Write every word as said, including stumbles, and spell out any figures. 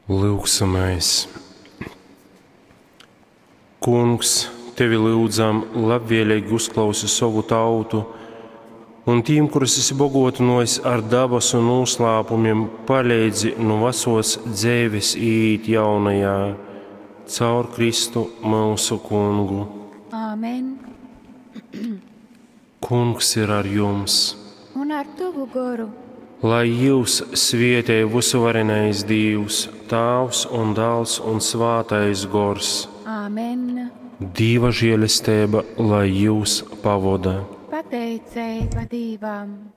Lūgsamais. Kungs, tevi lūdzam, labvēlīgi uzklausi savu tautu, un tiem, kurus esi bogotinojis ar dabas un noslēpumiem, palīdzi no vecos dzīves iet jaunajā, caur Kristu mūsu Kungu. Āmen. Kungs ir ar jums, Un ar tavu garu. lai jūs svētī visuvarenais Dievs, Tēvs un Dēls un Svētais Gors. Āmen. Dieva žēlastība, lai jūs pavada. Pateicēja Dievam.